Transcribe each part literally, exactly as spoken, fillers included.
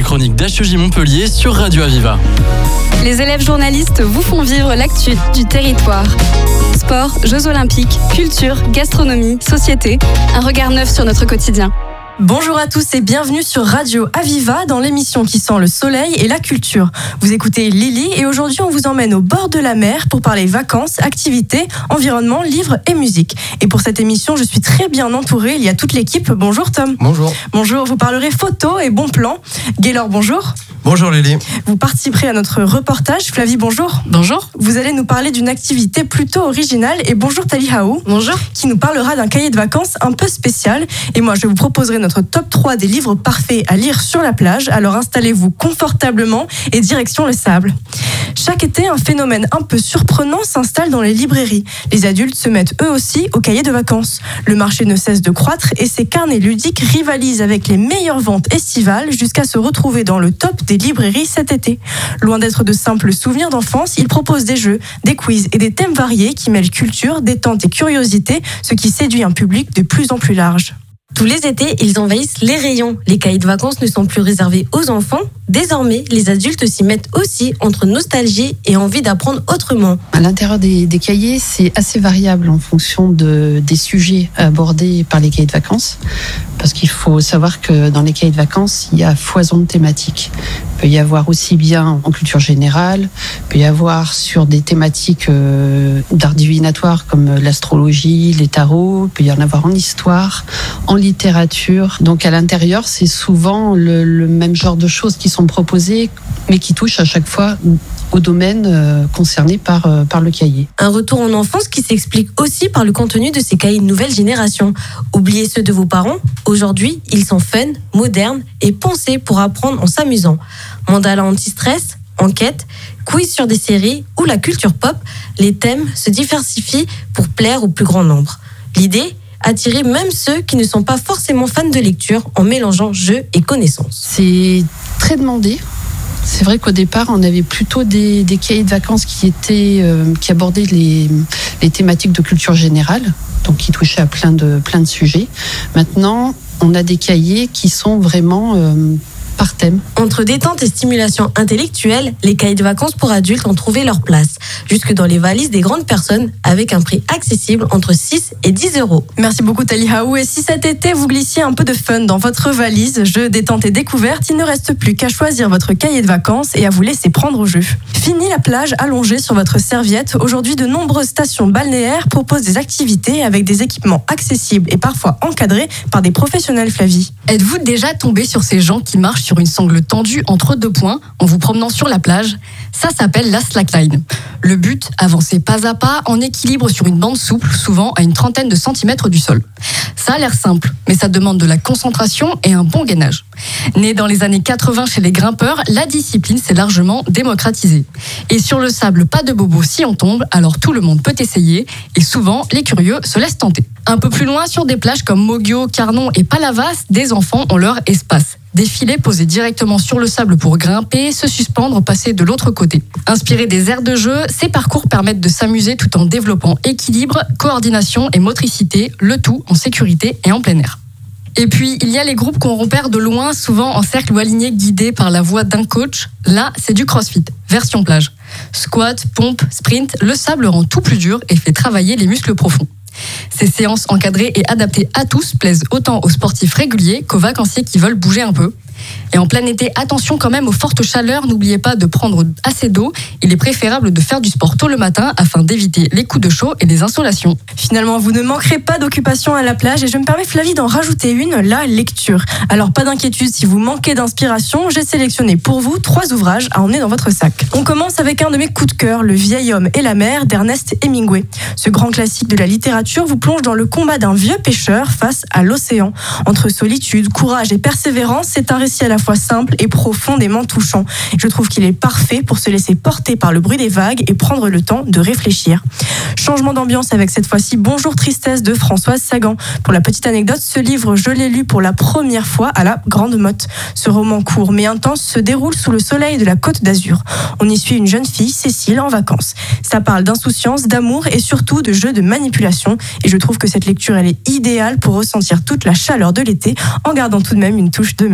les chroniques d'H E J Montpellier sur Radio Aviva. Les élèves journalistes vous font vivre l'actu du territoire. Sport, Jeux Olympiques, culture, gastronomie, société, un regard neuf sur notre quotidien. Bonjour à tous et bienvenue sur Radio Aviva dans l'émission qui sent le soleil et la culture. Vous écoutez Lily et aujourd'hui on vous emmène au bord de la mer pour parler vacances, activités, environnement, livres et musique. Et pour cette émission, je suis très bien entourée, il y a toute l'équipe. Bonjour Tom. Bonjour. Bonjour, vous parlerez photos et bons plans. Gaylor, bonjour. Bonjour Lily. Vous participerez à notre reportage. Flavie, bonjour. Bonjour. Vous allez nous parler d'une activité plutôt originale. Et bonjour Tali Haou. Bonjour. Qui nous parlera d'un cahier de vacances un peu spécial. Et moi, je vous proposerai notre top trois des livres parfaits à lire sur la plage. Alors installez-vous confortablement et direction le sable. Chaque été, un phénomène un peu surprenant s'installe dans les librairies. Les adultes se mettent eux aussi au cahier de vacances. Le marché ne cesse de croître et ces carnets ludiques rivalisent avec les meilleures ventes estivales jusqu'à se retrouver dans le top des librairies cet été. Loin d'être de simples souvenirs d'enfance, ils proposent des jeux, des quiz et des thèmes variés qui mêlent culture, détente et curiosité, ce qui séduit un public de plus en plus large. Tous les étés, ils envahissent les rayons. Les cahiers de vacances ne sont plus réservés aux enfants. Désormais, les adultes s'y mettent aussi entre nostalgie et envie d'apprendre autrement. À l'intérieur des, des cahiers, c'est assez variable en fonction de, des sujets abordés par les cahiers de vacances. Parce qu'il faut savoir que dans les cahiers de vacances, il y a foison de thématiques. Il peut y avoir aussi bien en culture générale, il peut y avoir sur des thématiques euh, d'art divinatoire comme l'astrologie, les tarots, il peut y en avoir en histoire, en littérature. Donc à l'intérieur, c'est souvent le, le même genre de choses qui sont proposées, mais qui touchent à chaque fois au domaine euh, concerné par, euh, par le cahier. Un retour en enfance qui s'explique aussi par le contenu de ces cahiers de nouvelle génération. Oubliez ceux de vos parents, aujourd'hui, ils sont fun, modernes et pensés pour apprendre en s'amusant. Mandala anti-stress, enquête, quiz sur des séries ou la culture pop, les thèmes se diversifient pour plaire au plus grand nombre. L'idée ? Attirer même ceux qui ne sont pas forcément fans de lecture en mélangeant jeux et connaissances. C'est très demandé. C'est vrai qu'au départ, on avait plutôt des, des cahiers de vacances qui étaient, euh, qui abordaient les, les thématiques de culture générale, donc qui touchaient à plein de, plein de sujets. Maintenant, on a des cahiers qui sont vraiment euh, par thème. Entre détente et stimulation intellectuelle, les cahiers de vacances pour adultes ont trouvé leur place, jusque dans les valises des grandes personnes, avec un prix accessible entre six et dix euros. Merci beaucoup Tali Haou. Et si cet été vous glissiez un peu de fun dans votre valise, jeux, détente et découverte, il ne reste plus qu'à choisir votre cahier de vacances et à vous laisser prendre au jeu. Fini la plage allongée sur votre serviette. Aujourd'hui, de nombreuses stations balnéaires proposent des activités avec des équipements accessibles et parfois encadrés par des professionnels. Flavie. Êtes-vous déjà tombé sur ces gens qui marchent sur une sangle tendue entre deux points en vous promenant sur la plage? Ça s'appelle la slackline. Le but, avancer pas à pas en équilibre sur une bande souple, souvent à une trentaine de centimètres du sol. Ça a l'air simple, mais ça demande de la concentration et un bon gainage. Née dans les années quatre-vingts chez les grimpeurs, la discipline s'est largement démocratisée. Et sur le sable, pas de bobo si on tombe, alors tout le monde peut essayer, et souvent, les curieux se laissent tenter. Un peu plus loin, sur des plages comme Moggio, Carnon et Palavas, des enfants ont leur espace. Des filets posés directement sur le sable pour grimper, se suspendre, passer de l'autre côté. Inspirés des aires de jeu, ces parcours permettent de s'amuser tout en développant équilibre, coordination et motricité, le tout en sécurité et en plein air. Et puis, il y a les groupes qu'on repère de loin, souvent en cercle ou alignés, guidés par la voix d'un coach. Là, c'est du crossfit, version plage. Squat, pompe, sprint, le sable rend tout plus dur et fait travailler les muscles profonds. Ces séances encadrées et adaptées à tous plaisent autant aux sportifs réguliers qu'aux vacanciers qui veulent bouger un peu. Et en plein été, attention quand même aux fortes chaleurs, n'oubliez pas de prendre assez d'eau. Il est préférable de faire du sport tôt le matin afin d'éviter les coups de chaud et les insolations. Finalement, vous ne manquerez pas d'occupation à la plage et je me permets Flavie d'en rajouter une, la lecture. Alors pas d'inquiétude si vous manquez d'inspiration, j'ai sélectionné pour vous trois ouvrages à emmener dans votre sac. On commence avec un de mes coups de cœur, Le vieil homme et la mer d'Ernest Hemingway. Ce grand classique de la littérature vous plonge dans le combat d'un vieux pêcheur face à l'océan. Entre solitude, courage et persévérance, c'est un récit à la fois simple et profondément touchant. Je trouve qu'il est parfait pour se laisser porter par le bruit des vagues et prendre le temps de réfléchir. Changement d'ambiance avec cette fois-ci Bonjour Tristesse de Françoise Sagan. Pour la petite anecdote, ce livre, je l'ai lu pour la première fois à la Grande Motte. Ce roman court mais intense se déroule sous le soleil de la Côte d'Azur. On y suit une jeune fille, Cécile, en vacances. Ça parle d'insouciance, d'amour et surtout de jeux de manipulation. Et je trouve que cette lecture, elle est idéale pour ressentir toute la chaleur de l'été en gardant tout de même une touche de mélancolie.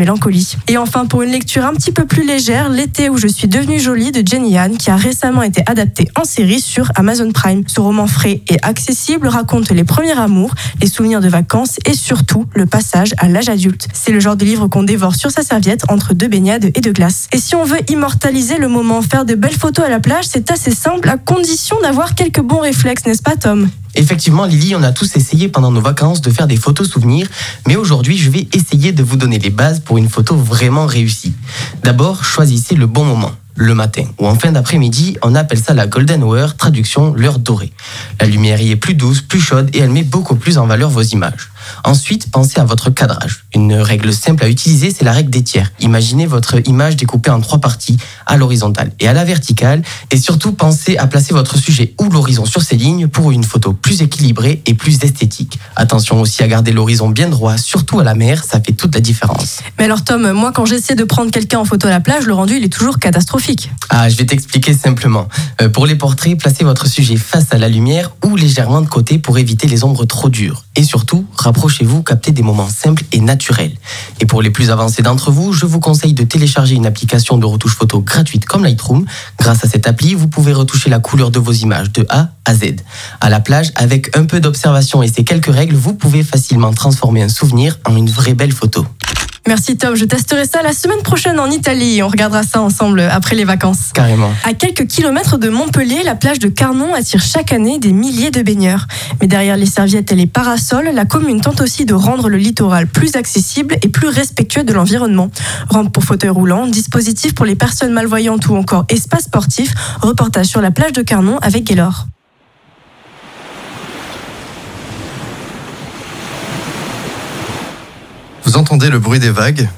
Montpellier. Et enfin, pour une lecture un petit peu plus légère, L'été où je suis devenue jolie de Jenny Han, qui a récemment été adapté en série sur Amazon Prime. Ce roman frais et accessible raconte les premiers amours, les souvenirs de vacances et surtout le passage à l'âge adulte. C'est le genre de livre qu'on dévore sur sa serviette entre deux baignades et de glace. Et si on veut immortaliser le moment, faire de belles photos à la plage, c'est assez simple à condition d'avoir quelques bons réflexes, n'est-ce pas Tom ? Effectivement, Lily, on a tous essayé pendant nos vacances de faire des photos souvenirs, mais aujourd'hui, je vais essayer de vous donner les bases pour une photo vraiment réussie. D'abord, choisissez le bon moment. Le matin ou en fin d'après-midi, on appelle ça la golden hour, traduction l'heure dorée. La lumière y est plus douce, plus chaude et elle met beaucoup plus en valeur vos images. Ensuite, pensez à votre cadrage. Une règle simple à utiliser, c'est la règle des tiers. Imaginez votre image découpée en trois parties, à l'horizontale et à la verticale. Et surtout, pensez à placer votre sujet ou l'horizon sur ces lignes pour une photo plus équilibrée et plus esthétique. Attention aussi à garder l'horizon bien droit, surtout à la mer, ça fait toute la différence. Mais alors Tom, moi quand j'essaie de prendre quelqu'un en photo à la plage, le rendu il est toujours catastrophique. Ah, je vais t'expliquer simplement. Euh, pour les portraits, placez votre sujet face à la lumière ou légèrement de côté pour éviter les ombres trop dures. Et surtout, rapprochez-vous, captez des moments simples et naturels. Et pour les plus avancés d'entre vous, je vous conseille de télécharger une application de retouche photo gratuite comme Lightroom. Grâce à cette appli, vous pouvez retoucher la couleur de vos images de A à Z. À la plage, avec un peu d'observation et ces quelques règles, vous pouvez facilement transformer un souvenir en une vraie belle photo. Merci Tom, je testerai ça la semaine prochaine en Italie. On regardera ça ensemble après les vacances. Carrément. À quelques kilomètres de Montpellier, la plage de Carnon attire chaque année des milliers de baigneurs. Mais derrière les serviettes et les parasols, la commune tente aussi de rendre le littoral plus accessible et plus respectueux de l'environnement. Rampe pour fauteuils roulants, dispositifs pour les personnes malvoyantes ou encore espace sportif. Reportage sur la plage de Carnon avec Gaylor. Vous entendez le bruit des vagues.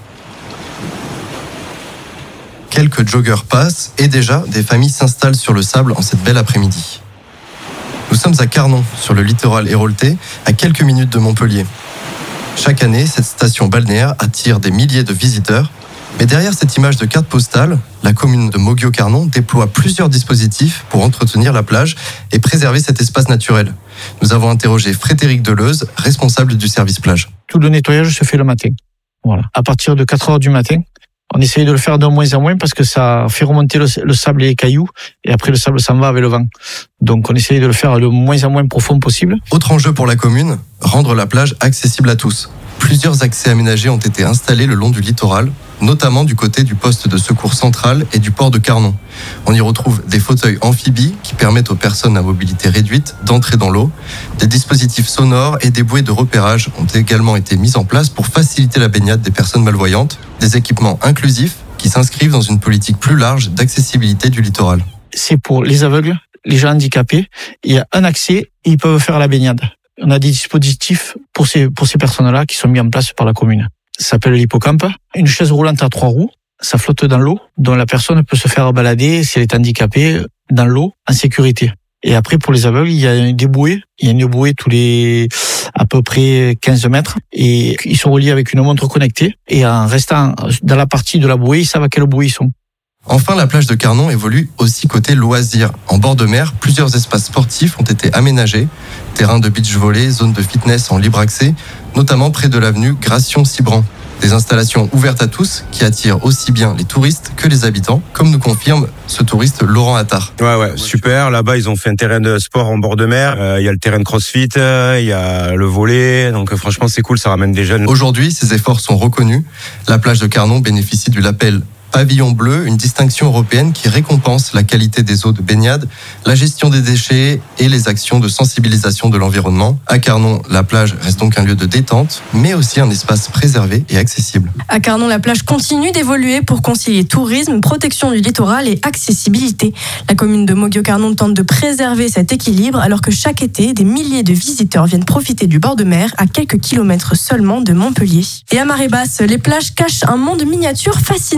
Quelques joggeurs passent et déjà des familles s'installent sur le sable en cette belle après-midi. Nous sommes à Carnon, sur le littoral héroltais, à quelques minutes de Montpellier. Chaque année, cette station balnéaire attire des milliers de visiteurs. Mais derrière cette image de carte postale, la commune de Moggio-Carnon déploie plusieurs dispositifs pour entretenir la plage et préserver cet espace naturel. Nous avons interrogé Frédéric Deleuze, responsable du service plage. Tout le nettoyage se fait le matin. Voilà. À partir de quatre heures du matin, on essaye de le faire de moins en moins parce que ça fait remonter le, le sable et les cailloux et après le sable s'en va avec le vent. Donc on essaye de le faire le moins en moins profond possible. Autre enjeu pour la commune, rendre la plage accessible à tous. Plusieurs accès aménagés ont été installés le long du littoral, notamment du côté du poste de secours central et du port de Carnon. On y retrouve des fauteuils amphibies qui permettent aux personnes à mobilité réduite d'entrer dans l'eau. Des dispositifs sonores et des bouées de repérage ont également été mis en place pour faciliter la baignade des personnes malvoyantes. Des équipements inclusifs qui s'inscrivent dans une politique plus large d'accessibilité du littoral. C'est pour les aveugles, les gens handicapés. Il y a un accès et ils peuvent faire la baignade. On a des dispositifs pour ces, pour ces personnes-là qui sont mis en place par la commune. Ça s'appelle l'hippocampe. Une chaise roulante à trois roues, ça flotte dans l'eau, dont la personne peut se faire balader, si elle est handicapée, dans l'eau, en sécurité. Et après, pour les aveugles, il y a des bouées. Il y a une bouée tous les, à peu près quinze mètres. Et ils sont reliés avec une montre connectée. Et en restant dans la partie de la bouée, ils savent à quelle bouée ils sont. Enfin, la plage de Carnon évolue aussi côté loisirs. En bord de mer, plusieurs espaces sportifs ont été aménagés. Terrain de beach volley, zone de fitness en libre accès, notamment près de l'avenue Gration-Cibran. Des installations ouvertes à tous qui attirent aussi bien les touristes que les habitants, comme nous confirme ce touriste Laurent Attard. Ouais, ouais, super. Là-bas, ils ont fait un terrain de sport en bord de mer. Il euh, y a le terrain de crossfit, il euh, y a le volley. Donc, euh, franchement, c'est cool, ça ramène des jeunes. Aujourd'hui, ces efforts sont reconnus. La plage de Carnon bénéficie du label Pavillon bleu, une distinction européenne qui récompense la qualité des eaux de baignade, la gestion des déchets et les actions de sensibilisation de l'environnement. À Carnon, la plage reste donc un lieu de détente, mais aussi un espace préservé et accessible. À Carnon, la plage continue d'évoluer pour concilier tourisme, protection du littoral et accessibilité. La commune de Moggio-Carnon tente de préserver cet équilibre alors que chaque été, des milliers de visiteurs viennent profiter du bord de mer à quelques kilomètres seulement de Montpellier. Et à marée basse, les plages cachent un monde miniature fascinant.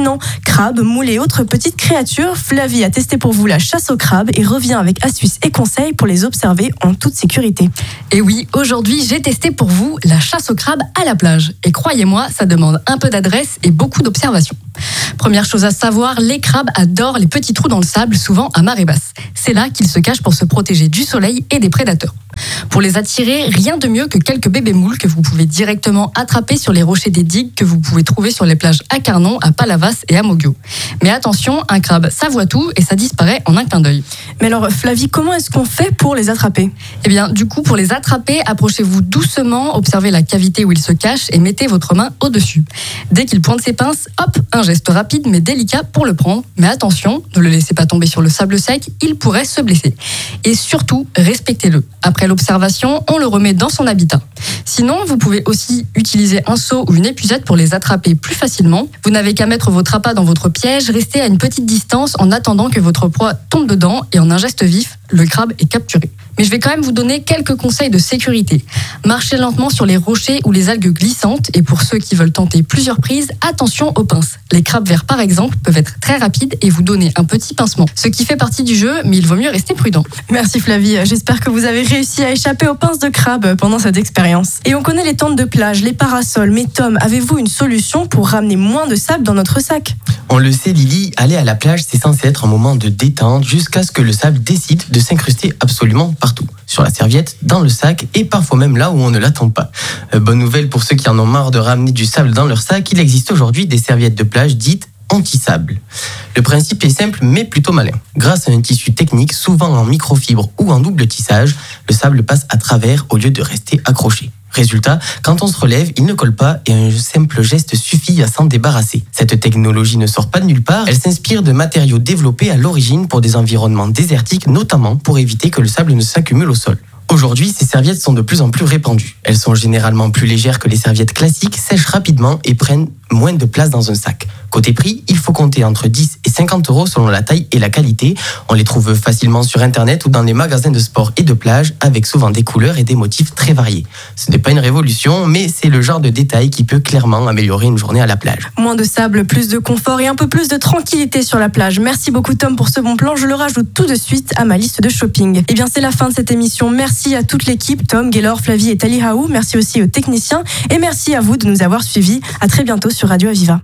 Crabes, moules et autres petites créatures, Flavie a testé pour vous la chasse aux crabes et revient avec astuces et conseils pour les observer en toute sécurité. Et oui, aujourd'hui, j'ai testé pour vous la chasse aux crabes à la plage. Et croyez-moi, ça demande un peu d'adresse et beaucoup d'observation. Première chose à savoir, les crabes adorent les petits trous dans le sable, souvent à marée basse. C'est là qu'ils se cachent pour se protéger du soleil et des prédateurs. Pour les attirer, rien de mieux que quelques bébés moules que vous pouvez directement attraper sur les rochers des digues que vous pouvez trouver sur les plages à Carnon, à Palavas et à Mogio. Mais attention, un crabe, ça voit tout et ça disparaît en un clin d'œil. Mais alors Flavie, comment est-ce qu'on fait pour les attraper ? Eh bien, du coup, pour les attraper, approchez-vous doucement, observez la cavité où il se cache et mettez votre main au-dessus. Dès qu'il pointe ses pinces, hop, un geste rapide mais délicat pour le prendre. Mais attention, ne le laissez pas tomber sur le sable sec, il pourrait se blesser. Et surtout, respectez-le. Après l'observation, on le remet dans son habitat. Sinon, vous pouvez aussi utiliser un seau ou une épuisette pour les attraper plus facilement. Vous n'avez qu'à mettre votre appât dans votre piège, restez à une petite distance en attendant que votre proie tombe dedans et en un geste vif, le crabe est capturé. Mais je vais quand même vous donner quelques conseils de sécurité. Marchez lentement sur les rochers ou les algues glissantes et pour ceux qui veulent tenter plusieurs prises, attention aux pinces. Les crabes verts par exemple peuvent être très rapides et vous donner un petit pincement. Ce qui fait partie du jeu, mais il vaut mieux rester prudent. Merci Flavie, j'espère que vous avez réussi à échapper aux pinces de crabe pendant cette expérience. Et on connaît les tentes de plage, les parasols, mais Tom, avez-vous une solution pour ramener moins de sable dans notre sac ? On le sait Lily, aller à la plage c'est censé être un moment de détente jusqu'à ce que le sable décide de s'incruster absolument partout. Sur la serviette, dans le sac et parfois même là où on ne l'attend pas. Euh, bonne nouvelle pour ceux qui en ont marre de ramener du sable dans leur sac, il existe aujourd'hui des serviettes de plage dites anti-sable. Le principe est simple mais plutôt malin. Grâce à un tissu technique, souvent en microfibre ou en double tissage, le sable passe à travers au lieu de rester accroché. Résultat, quand on se relève, il ne colle pas et un simple geste suffit à s'en débarrasser. Cette technologie ne sort pas de nulle part, elle s'inspire de matériaux développés à l'origine pour des environnements désertiques, notamment pour éviter que le sable ne s'accumule au sol. Aujourd'hui, ces serviettes sont de plus en plus répandues. Elles sont généralement plus légères que les serviettes classiques, sèchent rapidement et prennent moins de place dans un sac. Côté prix, il faut compter entre dix et cinquante euros selon la taille et la qualité. On les trouve facilement sur internet ou dans les magasins de sport et de plage avec souvent des couleurs et des motifs très variés. Ce n'est pas une révolution, mais c'est le genre de détail qui peut clairement améliorer une journée à la plage. Moins de sable, plus de confort et un peu plus de tranquillité sur la plage. Merci beaucoup Tom pour ce bon plan, je le rajoute tout de suite à ma liste de shopping. Eh bien c'est la fin de cette émission, merci à toute l'équipe, Tom, Gaylor, Flavie et Tali Haou, merci aussi aux techniciens et merci à vous de nous avoir suivis. À très bientôt sur Radio Aviva.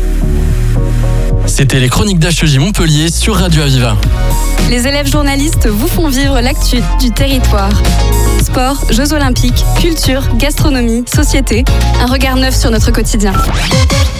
C'était les chroniques d'H E J Montpellier sur Radio Aviva. Les élèves journalistes vous font vivre l'actu du territoire. Sport, Jeux olympiques, culture, gastronomie, société, un regard neuf sur notre quotidien.